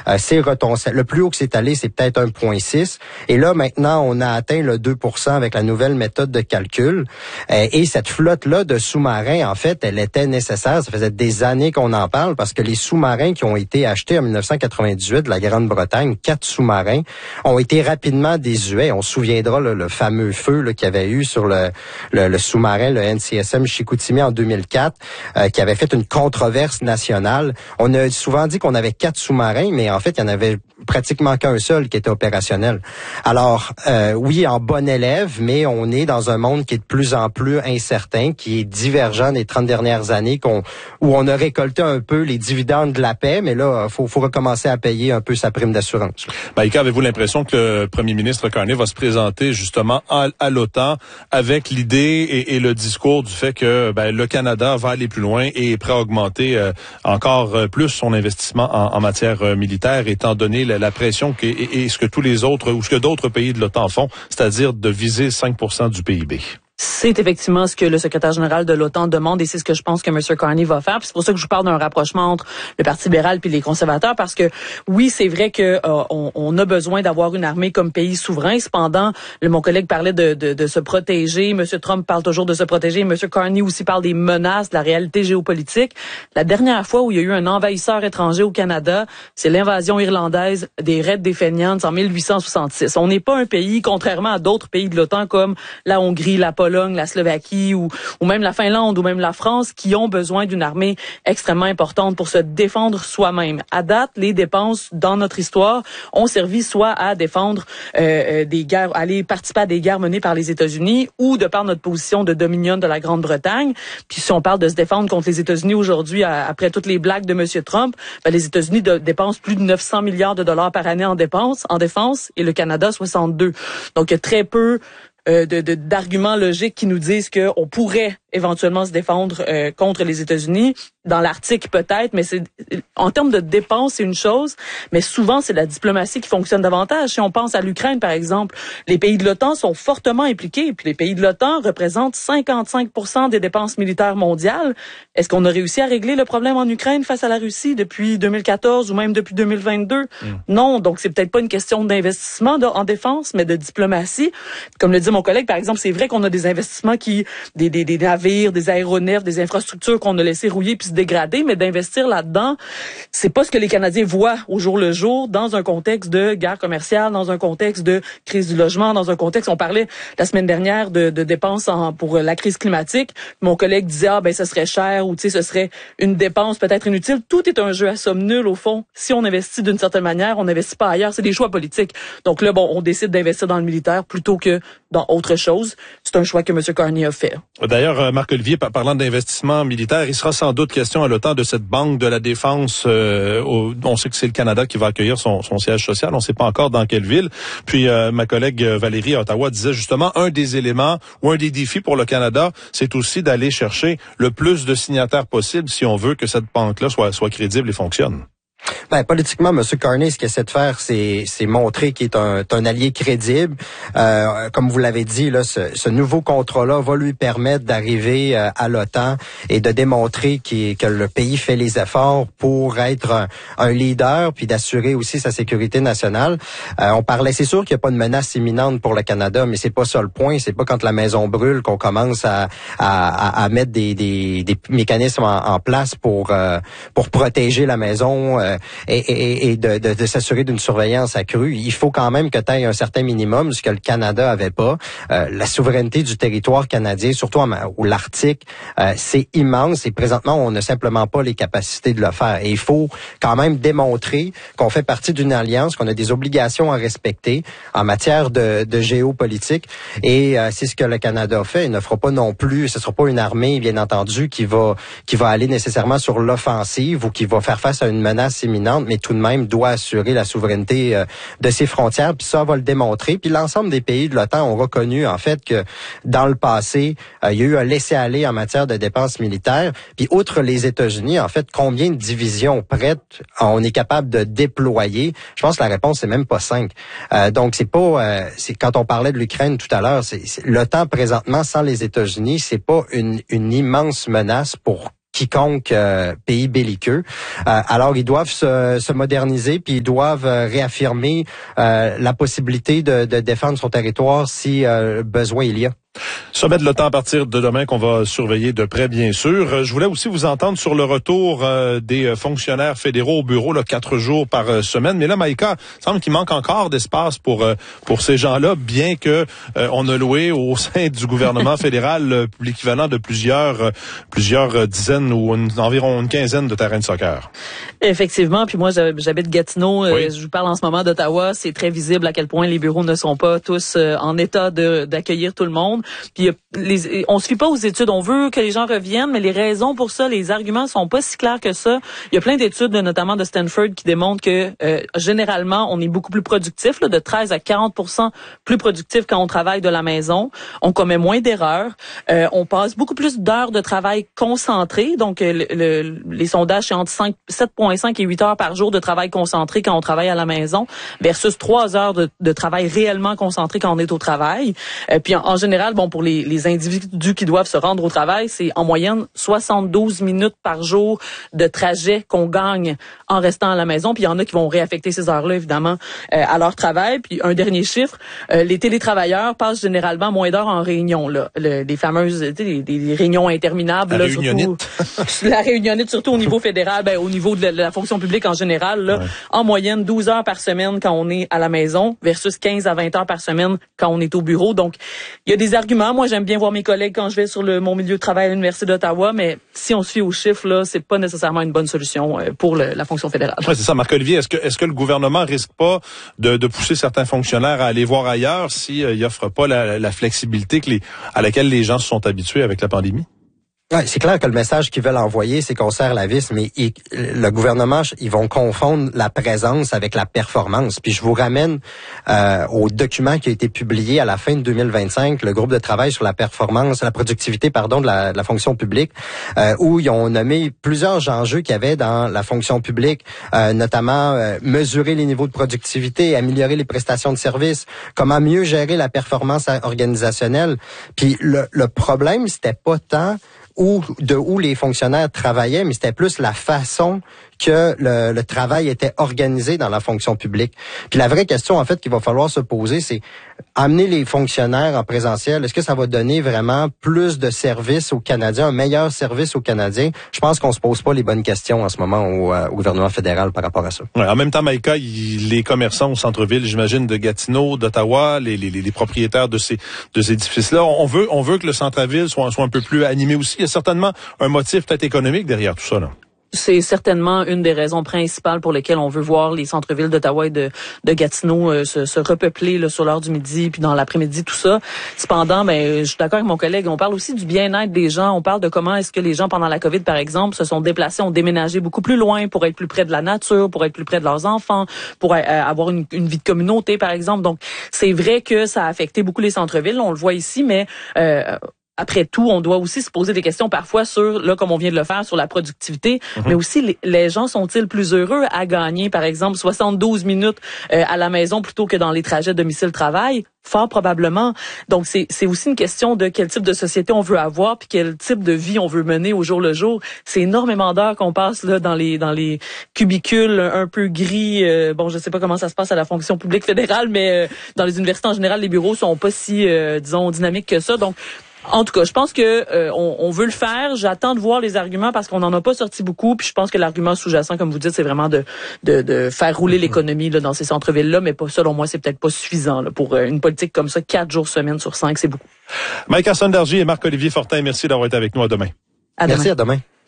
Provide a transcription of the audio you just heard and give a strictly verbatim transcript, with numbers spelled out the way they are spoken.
Euh, c'est retombé. Le plus haut que c'est allé, c'est peut-être un virgule six. Et là, maintenant, on a atteint le deux pour cent avec la nouvelle méthode de calcul. Euh, et cette flotte-là de sous-marins, en fait, elle était nécessaire. Ça faisait des années qu'on en parle parce que les sous-marins qui ont été achetés en dix-neuf cent quatre-vingt-dix-huit de la Grande-Bretagne, quatre sous-marins, ont été rapidement désuets. On se souviendra là, le fameux feu là, qu'il y avait eu sur le, le, le sous-marin, le N C S M Chicoutimi en deux mille quatre, euh, qui avait fait une controverse nationale. On a souvent dit qu'on avait quatre sous-marins, mais en fait, il y en avait pratiquement qu'un seul qui était opérationnel. Alors, euh, oui, en bon élève, mais on est dans un monde qui est de plus en plus incertain, qui est divergent des trente dernières années, qu'on, où on a récolté un peu les dividendes de la paix, mais là, il faut, faut recommencer à payer un peu sa prime d'assurance. Maïka, avez-vous l'impression que le premier ministre Carney va se présenter justement à, à l'OTAN avec l'idée et, et le discours du fait que ben, le Canada va aller plus loin et est prêt à augmenter euh, encore plus son investissement en, en matière euh, militaire, étant donné la, la pression que, et, et ce que tous les autres ou ce que d'autres pays de l'OTAN font, c'est-à-dire de viser cinq pour cent du P I B? C'est effectivement ce que le secrétaire général de l'OTAN demande et c'est ce que je pense que M. Carney va faire. Puis c'est pour ça que je vous parle d'un rapprochement entre le Parti libéral puis les conservateurs, parce que oui, c'est vrai que euh, on, on a besoin d'avoir une armée comme pays souverain. Cependant, le, mon collègue parlait de, de, de se protéger. M. Trump parle toujours de se protéger. M. Carney aussi parle des menaces, de la réalité géopolitique. La dernière fois où il y a eu un envahisseur étranger au Canada, c'est l'invasion irlandaise des raids des Fenians en mille huit cent soixante-six. On n'est pas un pays, contrairement à d'autres pays de l'OTAN comme la Hongrie, la Pologne, la Slovaquie ou, ou même la Finlande ou même la France qui ont besoin d'une armée extrêmement importante pour se défendre soi-même. À date, les dépenses dans notre histoire ont servi soit à défendre euh, des guerres, à aller participer à des guerres menées par les États-Unis ou de par notre position de dominion de la Grande-Bretagne. Puis si on parle de se défendre contre les États-Unis aujourd'hui, à, après toutes les blagues de M. Trump, ben, les États-Unis de, dépensent plus de neuf cents milliards de dollars par année en dépenses, en défense et le Canada soixante-deux. Donc il y a très peu Euh, de, de, d'arguments logiques qui nous disent qu'on pourrait éventuellement se défendre euh, contre les États-Unis. Dans l'Arctique, peut-être, mais c'est en termes de dépenses, c'est une chose, mais souvent, c'est la diplomatie qui fonctionne davantage. Si on pense à l'Ukraine, par exemple, les pays de l'OTAN sont fortement impliqués, puis les pays de l'OTAN représentent cinquante-cinq pour cent des dépenses militaires mondiales. Est-ce qu'on a réussi à régler le problème en Ukraine face à la Russie depuis deux mille quatorze ou même depuis deux mille vingt-deux? Mmh. Non, donc c'est peut-être pas une question d'investissement de, en défense, mais de diplomatie. Comme le dit mon collègue, par exemple, c'est vrai qu'on a des investissements qui, des, des, des navires, des aéronefs, des infrastructures qu'on a laissé rouiller puis se dégrader, mais d'investir là-dedans, c'est pas ce que les Canadiens voient au jour le jour dans un contexte de guerre commerciale, dans un contexte de crise du logement, dans un contexte, on parlait la semaine dernière de, de dépenses en, pour la crise climatique. Mon collègue disait, ah, ben, ce serait cher ou, tu sais, ce serait une dépense peut-être inutile. Tout est un jeu à somme nulle, au fond. Si on investit d'une certaine manière, on n'investit pas ailleurs. C'est des choix politiques. Donc là, bon, on décide d'investir dans le militaire plutôt que dans autre chose. C'est un choix que M. Carney a fait. D'ailleurs, Marc-Olivier, parlant d'investissement militaire, il sera sans doute question à l'OTAN de cette banque de la défense. Euh, au, on sait que c'est le Canada qui va accueillir son, son siège social. On ne sait pas encore dans quelle ville. Puis, euh, ma collègue Valérie à Ottawa disait justement, un des éléments ou un des défis pour le Canada, c'est aussi d'aller chercher le plus de signataires possible si on veut que cette banque-là soit, soit crédible et fonctionne. Ben, politiquement, M. Carney, ce qu'il essaie de faire, c'est, c'est montrer qu'il est un, un allié crédible. Euh, comme vous l'avez dit, là, ce, ce nouveau contrat-là va lui permettre d'arriver euh, à l'OTAN et de démontrer qu'il, que le pays fait les efforts pour être un, un leader, puis d'assurer aussi sa sécurité nationale. Euh, on parlait, c'est sûr qu'il n'y a pas de menace imminente pour le Canada, mais c'est pas ça le point. C'est pas quand la maison brûle qu'on commence à, à, à mettre des, des, des mécanismes en, en place pour, euh, pour protéger la maison. Euh, Et, et, et de, de, de s'assurer d'une surveillance accrue. Il faut quand même que tu aies un certain minimum, ce que le Canada avait pas. Euh, la souveraineté du territoire canadien, surtout en, ou l'Arctique, euh, c'est immense et présentement, on n'a simplement pas les capacités de le faire. Et il faut quand même démontrer qu'on fait partie d'une alliance, qu'on a des obligations à respecter en matière de, de géopolitique. Et euh, c'est ce que le Canada fait. Il ne fera pas non plus, ce sera pas une armée, bien entendu, qui va qui va aller nécessairement sur l'offensive ou qui va faire face à une menace imminente, mais tout de même doit assurer la souveraineté euh, de ses frontières, puis ça va le démontrer. Puis l'ensemble des pays de l'OTAN ont reconnu en fait que dans le passé, euh, il y a eu un laisser-aller en matière de dépenses militaires. Puis outre les États-Unis, en fait, combien de divisions prêtes on est capable de déployer? Je pense que la réponse c'est même pas cinq. Euh, donc c'est pas, euh, c'est quand on parlait de l'Ukraine tout à l'heure, c'est, c'est l'OTAN présentement sans les États-Unis, c'est pas une, une immense menace pour quiconque euh, pays belliqueux. Euh, alors, ils doivent se, se moderniser, puis ils doivent euh, réaffirmer euh, la possibilité de, de défendre son territoire si euh, besoin il y a. Sommet de l'OTAN à partir de demain qu'on va surveiller de près, bien sûr. Je voulais aussi vous entendre sur le retour euh, des fonctionnaires fédéraux au bureau, là, quatre jours par euh, semaine. Mais là, Maïka, il semble qu'il manque encore d'espace pour euh, pour ces gens-là, bien que euh, on a loué au sein du gouvernement fédéral euh, l'équivalent de plusieurs euh, plusieurs dizaines ou une, environ une quinzaine de terrains de soccer. Effectivement, puis moi j'habite Gatineau, oui. euh, je vous parle en ce moment d'Ottawa, c'est très visible à quel point les bureaux ne sont pas tous euh, en état de d'accueillir tout le monde. Puis les, on se fie pas aux études, on veut que les gens reviennent, mais les raisons pour ça, les arguments sont pas si clairs que ça. Il y a plein d'études, notamment de Stanford, qui démontrent que euh, généralement, on est beaucoup plus productif, là, de treize à quarante pour cent plus productif quand on travaille de la maison. On commet moins d'erreurs. Euh, on passe beaucoup plus d'heures de travail concentré. Donc, le, le, les sondages, c'est entre cinq, sept virgule cinq et huit heures par jour de travail concentré quand on travaille à la maison, versus trois heures de, de travail réellement concentré quand on est au travail. Euh, puis en, en général, bon, pour les, les individus qui doivent se rendre au travail, c'est en moyenne soixante-douze minutes par jour de trajet qu'on gagne en restant à la maison. Puis il y en a qui vont réaffecter ces heures-là, évidemment, euh, à leur travail. Puis un dernier chiffre, euh, les télétravailleurs passent généralement moins d'heures en réunion. Là. Le, les fameuses tu sais, les, les réunions interminables. La là, réunionnite. Surtout, la réunionnite, surtout au niveau fédéral, ben, au niveau de la, de la fonction publique en général. Là, ouais. En moyenne, douze heures par semaine quand on est à la maison versus quinze à vingt heures par semaine quand on est au bureau. Donc, il y a des arguments. Moi, j'aime bien voir mes collègues quand je vais sur le, mon milieu de travail à l'Université d'Ottawa, mais si on se fie aux chiffres, là, c'est pas nécessairement une bonne solution pour le, la fonction fédérale. Ouais, c'est ça, Marc-Olivier. Est-ce que, est-ce que le gouvernement risque pas de, de pousser certains fonctionnaires à aller voir ailleurs s'il euh, offre pas la, la flexibilité que les, à laquelle les gens se sont habitués avec la pandémie? Ouais, c'est clair que le message qu'ils veulent envoyer, c'est qu'on serre la vis, mais ils, le gouvernement, ils vont confondre la présence avec la performance. Puis je vous ramène euh, au document qui a été publié à la fin de deux mille vingt-cinq, le groupe de travail sur la performance, la productivité, pardon, de la, de la fonction publique, euh, où ils ont nommé plusieurs enjeux qu'il y avait dans la fonction publique, euh, notamment euh, mesurer les niveaux de productivité, améliorer les prestations de services, comment mieux gérer la performance organisationnelle. Puis le, le problème, c'était pas tant où de où les fonctionnaires travaillaient, mais c'était plus la façon que le, le travail était organisé dans la fonction publique. Puis la vraie question, en fait, qu'il va falloir se poser, c'est amener les fonctionnaires en présentiel. Est-ce que ça va donner vraiment plus de services aux Canadiens, un meilleur service aux Canadiens? Je pense qu'on se pose pas les bonnes questions en ce moment au, au gouvernement fédéral par rapport à ça. Ouais, en même temps, Maïka, il, les commerçants au centre-ville, j'imagine, de Gatineau, d'Ottawa, les, les, les propriétaires de ces, de ces édifices-là, on veut, on veut que le centre-ville soit, soit un peu plus animé aussi. Il y a certainement un motif peut-être économique derrière tout ça, là. C'est certainement une des raisons principales pour lesquelles on veut voir les centres-villes d'Ottawa et de, de Gatineau euh, se, se repeupler là, sur l'heure du midi puis dans l'après-midi, tout ça. Cependant, ben, je suis d'accord avec mon collègue, on parle aussi du bien-être des gens. On parle de comment est-ce que les gens, pendant la COVID, par exemple, se sont déplacés, ont déménagé beaucoup plus loin pour être plus près de la nature, pour être plus près de leurs enfants, pour euh, avoir une, une vie de communauté, par exemple. Donc, c'est vrai que ça a affecté beaucoup les centres-villes, on le voit ici, mais... Euh, Après tout, on doit aussi se poser des questions parfois sur, là, comme on vient de le faire, sur la productivité, mm-hmm. mais aussi les, les gens sont-ils plus heureux à gagner, par exemple, soixante-douze minutes euh, à la maison plutôt que dans les trajets domicile-travail? Fort probablement. Donc, c'est, c'est aussi une question de quel type de société on veut avoir puis quel type de vie on veut mener au jour le jour. C'est énormément d'heures qu'on passe là dans les dans les cubicules un peu gris. Euh, bon, je sais pas comment ça se passe à la fonction publique fédérale, mais euh, dans les universités en général, les bureaux sont pas si, euh, disons, dynamiques que ça. Donc, en tout cas, je pense que euh, on, on veut le faire. J'attends de voir les arguments parce qu'on n'en a pas sorti beaucoup. Puis je pense que l'argument sous-jacent, comme vous dites, c'est vraiment de, de, de faire rouler l'économie là, dans ces centres-villes-là. Mais pas, selon moi, c'est peut-être pas suffisant là, pour euh, une politique comme ça. Quatre jours semaine sur cinq, c'est beaucoup. Maïka Sondergy et Marc-Olivier Fortin, merci d'avoir été avec nous. À demain. À demain. Merci, à demain.